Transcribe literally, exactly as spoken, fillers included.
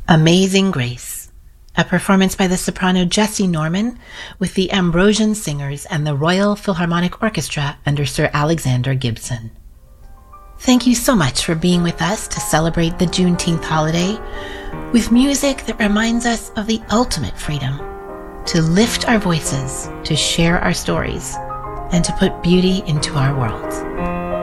Amazing Grace, a performance by the soprano Jessie Norman with the Ambrosian Singers and the Royal Philharmonic Orchestra under Sir Alexander Gibson. Thank you so much for being with us to celebrate the Juneteenth holiday with music that reminds us of the ultimate freedom, to lift our voices, to share our stories, and to put beauty into our world.